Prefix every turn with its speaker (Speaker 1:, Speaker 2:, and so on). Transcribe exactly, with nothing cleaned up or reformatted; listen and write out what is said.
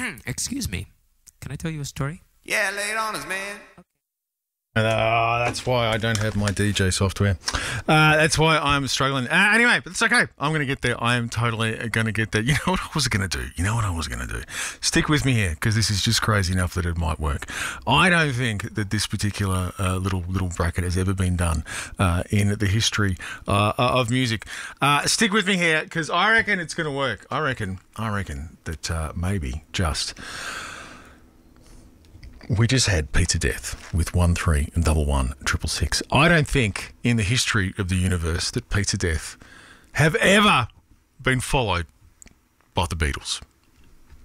Speaker 1: Excuse me. Can I tell you a story?
Speaker 2: Yeah, lay it on us, man.
Speaker 3: Uh, that's why I don't have my D J software. Uh, that's why I'm struggling. Uh, anyway, but it's okay. I'm going to get there. I am totally going to get there. You know what I was going to do? You know what I was going to do? Stick with me here because this is just crazy enough that it might work. I don't think that this particular uh, little little bracket has ever been done uh, in the history uh, of music. Uh, stick with me here because I reckon it's going to work. I reckon. I reckon that uh, maybe just. We just had Pizza Death with one three and double one triple six. I don't think in the history of the universe that Pizza Death have ever been followed by the Beatles.